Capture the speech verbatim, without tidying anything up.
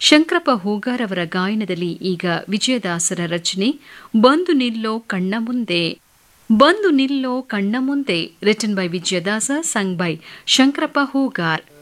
ಶಂಕರಪ್ಪ ಹೂಗಾರ್ ಅವರ ಗಾಯನದಲ್ಲಿ ಈಗ ವಿಜಯದಾಸರ ರಚನೆ ಬಂದು ನಿಲ್ಲೋ ಕಣ್ಣ ಮುಂದೆ. ಬಂದು ನಿಲ್ಲೋ ಕಣ್ಣ ಮುಂದೆ written by Vijayadasa, sung by Shankarappa Hoogar.